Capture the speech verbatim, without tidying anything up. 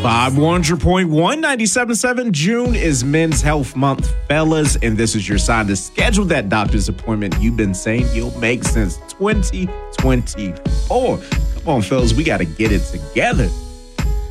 Vibe one hundred point one, ninety-seven point seven. June is Men's Health Month, fellas, and this is your sign to schedule that doctor's appointment you've been saying you'll make since twenty twenty-four. Come on, fellas, we got to get it together.